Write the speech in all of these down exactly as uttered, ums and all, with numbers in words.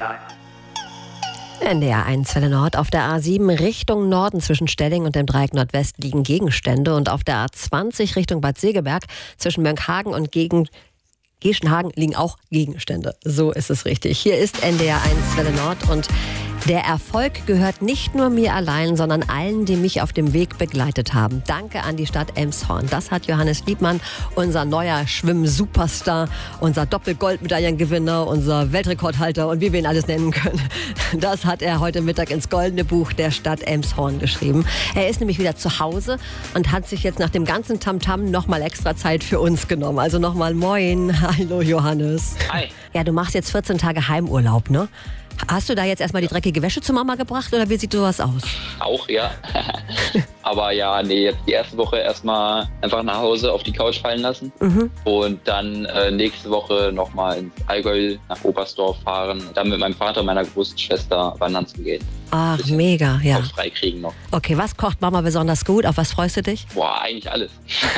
N D R eins Welle Nord. Auf der A sieben Richtung Norden zwischen Stelling und dem Dreieck Nordwest liegen Gegenstände. Und auf der A zwanzig Richtung Bad Segeberg zwischen Mönckehagen und Gegen Geschenhagen liegen auch Gegenstände. So ist es richtig. Hier ist N D R eins Welle Nord und der Erfolg gehört nicht nur mir allein, sondern allen, die mich auf dem Weg begleitet haben. Danke an die Stadt Elmshorn. Das hat Johannes Liebmann, unser neuer Schwimm-Superstar, unser Doppel-Goldmedaillengewinner, unser Weltrekordhalter und wie wir ihn alles nennen können. Das hat er heute Mittag ins Goldene Buch der Stadt Elmshorn geschrieben. Er ist nämlich wieder zu Hause und hat sich jetzt nach dem ganzen Tamtam nochmal extra Zeit für uns genommen. Also nochmal moin. Hallo Johannes. Hi. Ja, du machst jetzt vierzehn Tage Heimurlaub, ne? Hast du da jetzt erstmal die dreckige Wäsche zur Mama gebracht oder wie sieht sowas aus? Auch, ja. Aber ja, nee, jetzt die erste Woche erstmal einfach nach Hause auf die Couch fallen lassen. Mhm. Und dann äh, nächste Woche nochmal ins Allgäu nach Oberstdorf fahren, dann mit meinem Vater und meiner großen Schwester wandern zu gehen. Ach, mega, ja. Auch frei kriegen noch. Okay, was kocht Mama besonders gut? Auf was freust du dich? Boah, eigentlich alles.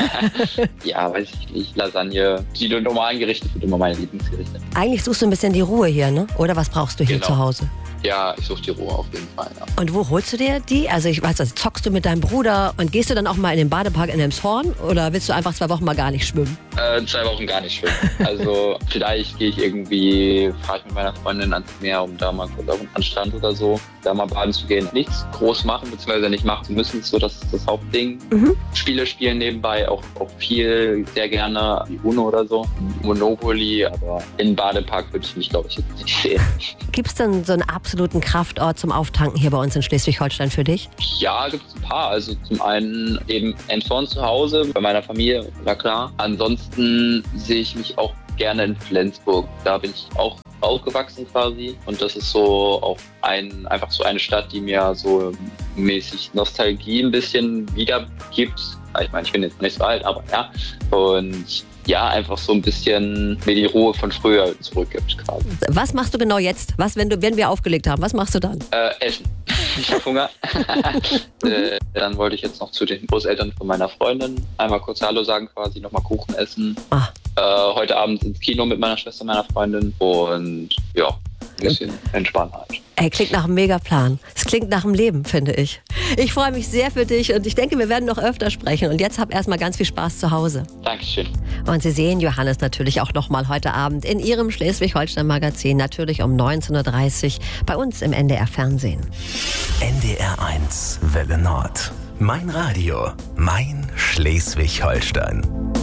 Ja, weiß ich nicht. Lasagne, die normalen Gerichte sind immer meine Lieblingsgerichte. Eigentlich suchst du ein bisschen die Ruhe hier, ne? Oder was brauchst du hier Genau. zu Hause? Ja, ich suche die Ruhe auf jeden Fall. Ja. Und wo holst du dir die? Also ich weiß, also zockst du mit deinem Bruder und gehst du dann auch mal in den Badepark in Elmshorn oder willst du einfach zwei Wochen mal gar nicht schwimmen? Äh, zwei Wochen gar nicht schwimmen. Also vielleicht gehe ich irgendwie, fahre ich mit meiner Freundin ans Meer, um da mal kurz auf den Strand oder so, da mal baden zu gehen. Nichts groß machen, beziehungsweise nicht machen zu müssen, ist so das, das Hauptding. Mhm. Spiele spielen nebenbei, auch, auch viel, sehr gerne, wie Uno oder so. Monopoly, aber in den Badepark würde ich mich, glaube ich, jetzt nicht sehen. Gibt es denn so einen absoluten Kraftort zum Auftanken hier bei uns in Schleswig-Holstein für dich? Ja, gibt es ein paar. Also zum einen eben Elmshorn zu Hause, bei meiner Familie, na klar. Ansonsten sehe ich mich auch gerne in Flensburg. Da bin ich auch aufgewachsen quasi. Und das ist so auch ein, einfach so eine Stadt, die mir so mäßig Nostalgie ein bisschen wiedergibt. Ich meine, ich bin jetzt nicht so alt, aber ja. Und ja, einfach so ein bisschen mir die Ruhe von früher zurückgibt quasi. Was machst du genau jetzt? Was, wenn, du, wenn wir aufgelegt haben, was machst du dann? Äh, essen. Ich habe Hunger. äh, dann wollte ich jetzt noch zu den Großeltern von meiner Freundin einmal kurz Hallo sagen quasi, nochmal Kuchen essen. Ah. Äh, heute Abend ins Kino mit meiner Schwester, meiner Freundin und ja, ein bisschen entspannen halt. Ey, klingt nach einem Megaplan. Es klingt nach dem Leben, finde ich. Ich freue mich sehr für dich und ich denke, wir werden noch öfter sprechen. Und jetzt hab erstmal ganz viel Spaß zu Hause. Dankeschön. Und Sie sehen Johannes natürlich auch nochmal heute Abend in Ihrem Schleswig-Holstein-Magazin, natürlich um neunzehn Uhr dreißig bei uns im N D R Fernsehen. N D R eins Welle Nord. Mein Radio, mein Schleswig-Holstein.